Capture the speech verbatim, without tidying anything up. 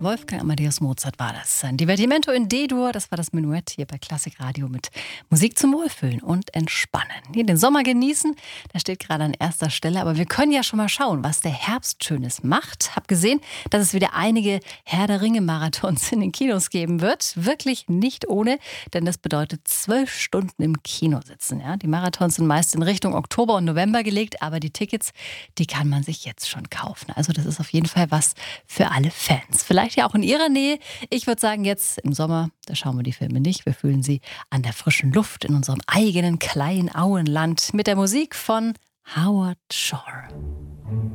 Wolfgang Amadeus Mozart war das. Ein Divertimento in D-Dur, das war das Menuett hier bei Klassikradio mit Musik zum Wohlfühlen und Entspannen. Hier den Sommer genießen, der steht gerade an erster Stelle, aber wir können ja schon mal schauen, was der Herbst Schönes macht. Hab gesehen, dass es wieder einige Herr der Ringe-Marathons in den Kinos geben wird. Wirklich nicht ohne, denn das bedeutet zwölf Stunden im Kino sitzen. Ja? Die Marathons sind meist in Richtung Oktober und November gelegt, aber die Tickets, die kann man sich jetzt schon kaufen. Also das ist auf jeden Fall was für alle Fans. Vielleicht ja auch in Ihrer Nähe. Ich würde sagen, jetzt im Sommer, da schauen wir die Filme nicht. Wir fühlen sie an der frischen Luft in unserem eigenen kleinen Auenland mit der Musik von Howard Shore.